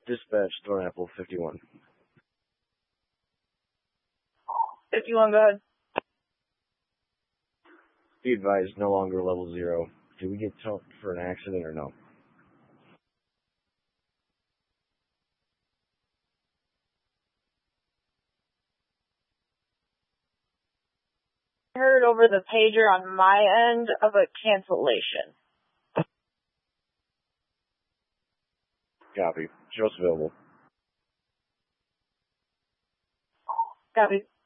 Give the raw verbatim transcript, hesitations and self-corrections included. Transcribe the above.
Dispatch, Thornapple, fifty-one. fifty-one, go ahead. Be advised, no longer level zero. Did we get towed for an accident or no? I heard over the pager on my end of a cancellation. Copy. Show's available. Copy.